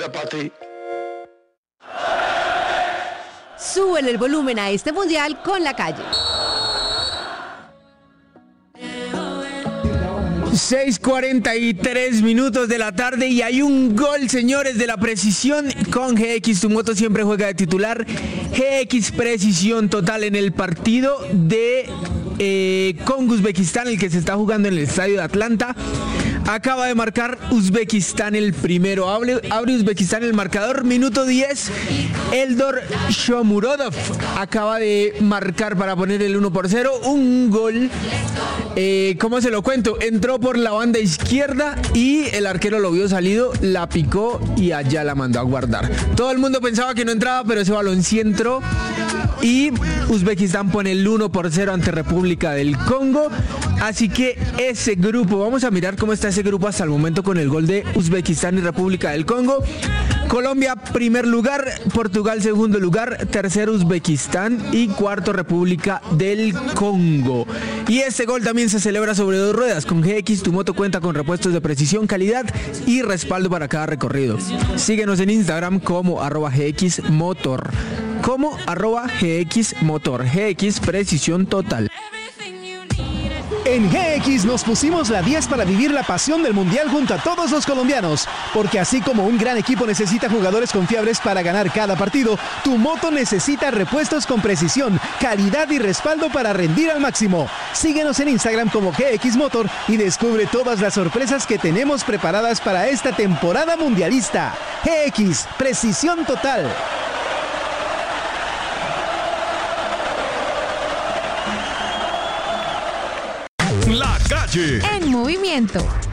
Pati. Súbele el volumen a este mundial con La Calle. 6:43 de la tarde y hay un gol, señores, de la precisión con GX. Tu moto siempre juega de titular. GX precisión total en el partido de con Uzbekistán, el que se está jugando en el estadio de Atlanta. Acaba de marcar Uzbekistán el primero. Abre Uzbekistán el marcador. Minuto 10. Eldor Shomurodov acaba de marcar para poner el 1-0. Un gol. ¿Cómo se lo cuento? Entró por la banda izquierda y el arquero lo vio salido, la picó y allá la mandó a guardar. Todo el mundo pensaba que no entraba, pero ese balón sí entró. Y Uzbekistán pone el 1-0 ante República del Congo. Así que ese grupo, vamos a mirar cómo está ese grupo hasta el momento con el gol de Uzbekistán y República del Congo. Colombia, primer lugar, Portugal, segundo lugar, tercero Uzbekistán y cuarto República del Congo. Y este gol también se celebra sobre 2 ruedas. Con GX, tu moto cuenta con repuestos de precisión, calidad y respaldo para cada recorrido. Síguenos en Instagram como @GXMotor. Como @GXMotor. GX Precisión Total. En GX nos pusimos la 10 para vivir la pasión del Mundial junto a todos los colombianos, porque así como un gran equipo necesita jugadores confiables para ganar cada partido, tu moto necesita repuestos con precisión, calidad y respaldo para rendir al máximo. Síguenos en Instagram como GX Motor y descubre todas las sorpresas que tenemos preparadas para esta temporada mundialista. GX, precisión total. La Calle En movimiento.